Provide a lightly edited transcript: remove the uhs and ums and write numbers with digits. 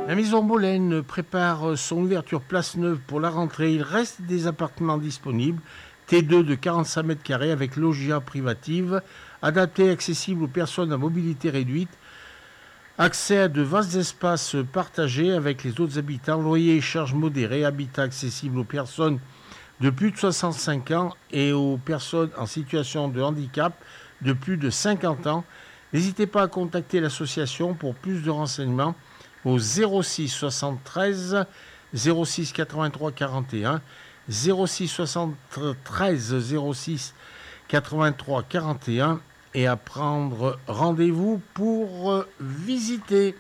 La maison Bolène prépare son ouverture place neuve pour la rentrée. Il reste des appartements disponibles. T2 de 45 mètres carrés avec loggia privative, adapté et accessible aux personnes à mobilité réduite. Accès à de vastes espaces partagés avec les autres habitants. Loyer et charges modérées. Habitat accessible aux personnes de plus de 65 ans et aux personnes en situation de handicap de plus de 50 ans. N'hésitez pas à contacter l'association pour plus de renseignements au 06 73 06 83 41 06 73 06 83 41 et à prendre rendez-vous pour visiter.